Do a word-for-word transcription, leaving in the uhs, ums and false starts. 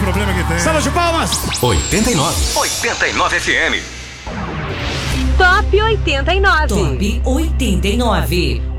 problema que tem. Salve de palmas. oitenta e nove. oitenta e nove F M. Top oitenta e nove. Top oitenta e nove.